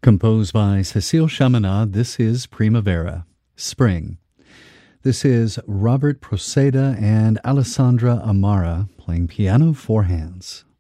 Composed by Cecile Chaminade, this is Primavera, Spring. This is Robert Proceda and Alessandra Amara playing piano four hands.